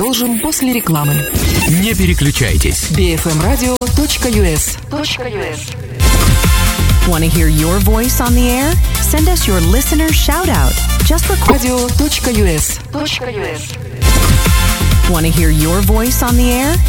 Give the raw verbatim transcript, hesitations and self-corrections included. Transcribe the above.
Продолжим после рекламы. Не переключайтесь. би эф эм радио точка ю эс. Want to hear your voice on the air? Send us your listener shout out. Just record. радио точка ю эс. Want to hear your voice on the air?